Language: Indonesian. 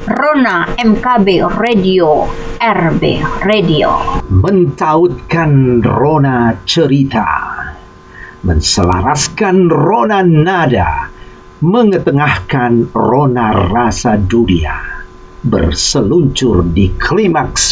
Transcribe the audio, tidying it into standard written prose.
Rona MKB Radio, RB Radio. Mentautkan rona cerita, menselaraskan rona nada, mengetengahkan rona rasa dunia, berseluncur di klimaks